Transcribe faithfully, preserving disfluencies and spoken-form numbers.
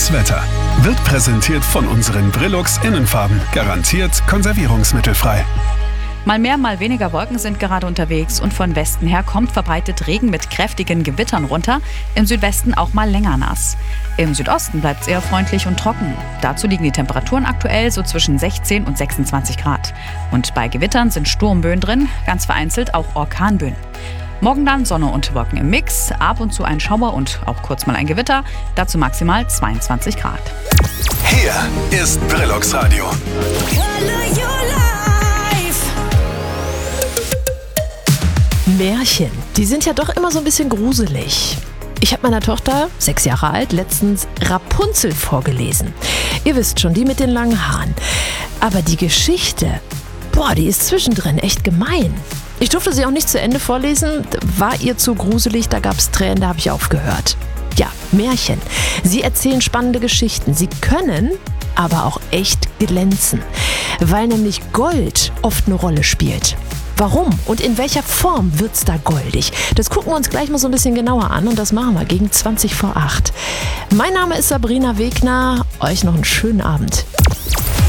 Das Wetter wird präsentiert von unseren Brillux Innenfarben. Garantiert konservierungsmittelfrei. Mal mehr, mal weniger Wolken sind gerade unterwegs und von Westen her kommt verbreitet Regen mit kräftigen Gewittern runter, im Südwesten auch mal länger nass. Im Südosten bleibt es eher freundlich und trocken. Dazu liegen die Temperaturen aktuell so zwischen sechzehn und sechsundzwanzig Grad. Und bei Gewittern sind Sturmböen drin, ganz vereinzelt auch Orkanböen. Morgen dann Sonne und Wolken im Mix, ab und zu ein Schauer und auch kurz mal ein Gewitter, dazu maximal zweiundzwanzig Grad. Hier ist Brillux Radio. Märchen, die sind ja doch immer so ein bisschen gruselig. Ich habe meiner Tochter, sechs Jahre alt, letztens Rapunzel vorgelesen. Ihr wisst schon, die mit den langen Haaren. Aber die Geschichte, boah, die ist zwischendrin echt gemein. Ich durfte sie auch nicht zu Ende vorlesen, war ihr zu gruselig, da gab es Tränen, da habe ich aufgehört. Ja, Märchen. Sie erzählen spannende Geschichten. Sie können aber auch echt glänzen, weil nämlich Gold oft eine Rolle spielt. Warum und in welcher Form wird's da goldig? Das gucken wir uns gleich mal so ein bisschen genauer an und das machen wir gegen zwanzig vor acht. Mein Name ist Sabrina Wegner. Euch noch einen schönen Abend.